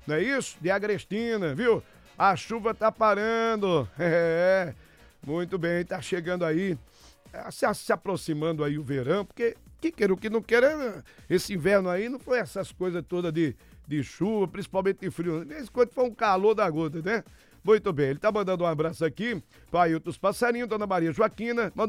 não é isso? De Agrestina, viu? A chuva tá parando. É, muito bem, tá chegando aí, se aproximando aí o verão, porque que queira o que não queira, esse inverno aí não foi essas coisas todas de chuva, principalmente de frio. Nesse quando foi um calor da gota, né? Muito bem, ele tá mandando um abraço aqui para Ailton Passarinho, Dona Maria Joaquina.